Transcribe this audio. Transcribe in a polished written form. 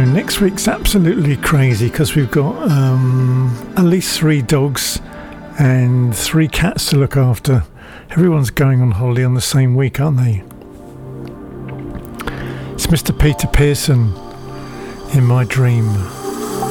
So next week's absolutely crazy because we've got at least 3 dogs and 3 cats to look after. Everyone's going on holiday on the same week, aren't they? It's Mr. Peter Pearson in My Dream.